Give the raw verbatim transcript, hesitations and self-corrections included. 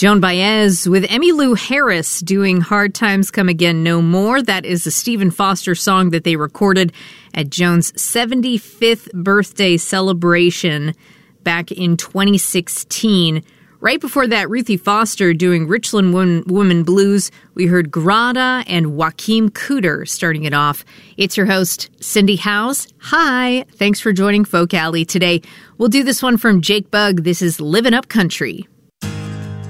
Joan Baez with Emmylou Harris doing Hard Times Come Again No More. That is a Stephen Foster song that they recorded at Joan's seventy-fifth birthday celebration back in twenty sixteen. Right before that, Ruthie Foster doing Richland Woman, Woman Blues. We heard Grada and Joachim Cooter starting it off. It's your host, Cindy House. Hi. Thanks for joining Folk Alley today. We'll do this one from Jake Bugg. This is Livin' Up Country.